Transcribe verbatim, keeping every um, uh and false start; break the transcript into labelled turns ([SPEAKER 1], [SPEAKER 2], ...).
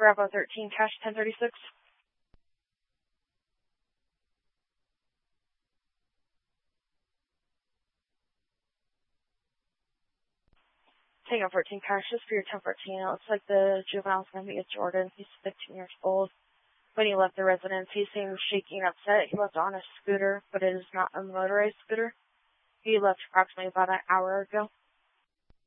[SPEAKER 1] Bravo thirteen, cash ten thirty-six. Tango fourteen, cash is for your ten fourteen. It looks like the juvenile's going to be a Jordan. He's fifteen years old. When he left the residence, he seemed shaky and upset. He left on a scooter, but it is not a motorized scooter. He left approximately about an hour ago.